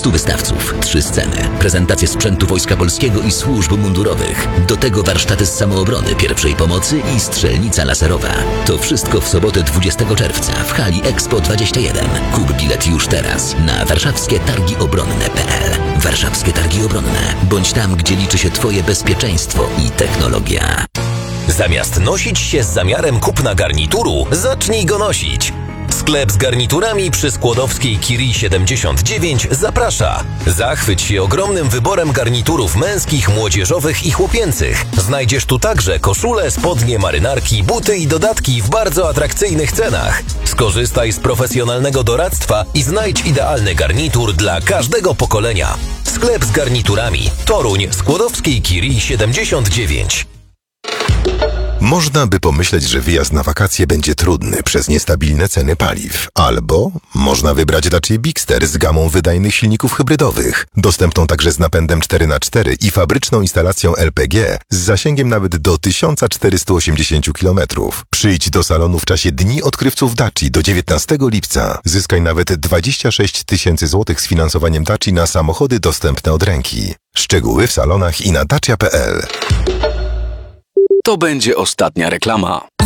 30 wystawców, 3 sceny, prezentacje sprzętu Wojska Polskiego i służb mundurowych. Do tego warsztaty z samoobrony, pierwszej pomocy i strzelnica laserowa. To wszystko w sobotę 20 czerwca w hali Expo 21. Kup bilet już teraz na warszawskietargiobronne.pl. Warszawskie Targi Obronne. Bądź tam, gdzie liczy się Twoje bezpieczeństwo i technologia. Zamiast nosić się z zamiarem kupna garnituru, zacznij go nosić. Sklep z garniturami przy Skłodowskiej Curie 79 zaprasza. Zachwyć się ogromnym wyborem garniturów męskich, młodzieżowych i chłopięcych. Znajdziesz tu także koszule, spodnie, marynarki, buty i dodatki w bardzo atrakcyjnych cenach. Skorzystaj z profesjonalnego doradztwa i znajdź idealny garnitur dla każdego pokolenia. Sklep z garniturami. Toruń, Skłodowskiej Curie 79. Można by pomyśleć, że wyjazd na wakacje będzie trudny przez niestabilne ceny paliw. Albo można wybrać Dacia Bigster z gamą wydajnych silników hybrydowych, dostępną także z napędem 4x4 i fabryczną instalacją LPG z zasięgiem nawet do 1480 km. Przyjdź do salonu w czasie Dni Odkrywców Daci do 19 lipca. Zyskaj nawet 26 000 złotych z finansowaniem Daci na samochody dostępne od ręki. Szczegóły w salonach i na dacia.pl. To będzie ostatnia reklama.